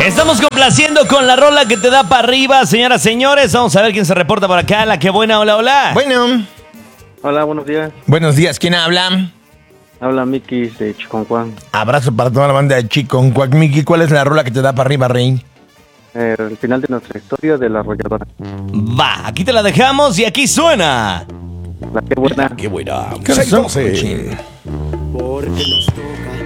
Estamos complaciendo con la rola que te da para arriba, señoras, señores. Vamos a ver quién se reporta por acá. La que buena, hola, hola. Bueno. Hola, buenos días. Buenos días, ¿quién habla? Habla Miki de Chiconcuán. Abrazo para toda la banda de Chiconcuac. Miki, ¿cuál es la rola que te da para arriba, rey? El final de nuestra historia de la arrolladora. Va, aquí te la dejamos y aquí suena. La que buena. Qué buena. ¿Qué razón? 6:12. Porque nos toca